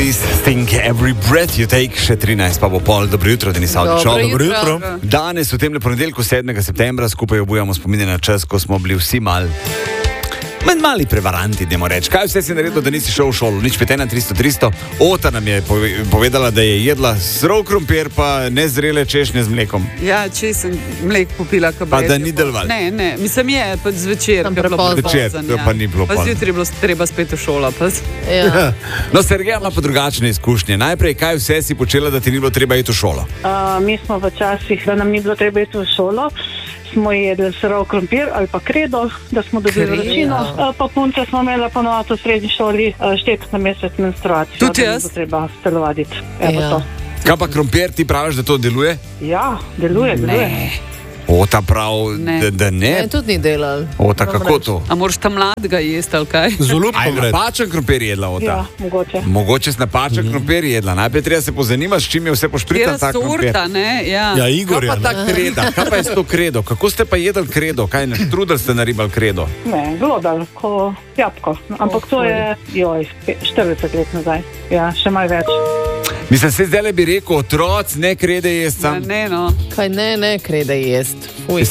Please think every breath you take. Še 13 pa bo pol. Dobro jutro, Denis Avdić. Dobro jutro. Danes v tem ponedeljku 7. septembra skupaj obujamo spomine na čas, ko smo bili vsi mali prevaranti, dajmo reči. Kaj vse si naredil, da nisi šel v šolo? Nič 51300. Ota nam je povedala, da je jedla srov krompir pa nezrele češnje z mlekom. Ja, če sem mlek popila, pa da ni deloval. Ne, mislim je, pa zvečer. Zvečer, to pa ni bilo. Pa zjutraj je bilo treba spet v šolo. Ja. No, Sergeja ima pa drugačne izkušnje. Najprej, kaj vse si počela, da ti ni bilo treba iti v šolo? Mi smo v časih, da nam ni bilo treba iti v šolo, smo jedli srov krompir ali pa kredo, da smo dobili vročino. Pa punce smo imeli ponovno v srednji šoli 4 na mesec menstruacijo. Tudi jaz? Da ni bilo treba telovaditi. Kaj pa krompir, ti praviš, da to deluje? Ja, deluje. Ota prav, da ne. Ne, tudi ni delal. Ota, kako to? A moraš tam mladega jesti ali kaj? Aj napačen krompir jedla, Ota? Ja, mogoče. Mogoče s napačen krompir jedla. Najprej treba se pozanimati, s čim je vse pošprican ta krompir. Sorta, ne? Ja, Igor. Kaj pa ta kreda? Kaj pa je s to kredo? Kako ste pa jedli kredo? Kaj na štrudel ste naribali kredo? Ne, glodal, ko jabko. Ampak to je, 40 let nazaj. Ja, še malo več. Mislim, se zdaj bi rekel, otroc ne krede jest sam. Ne, no. Kaj ne krede jest. Fuj.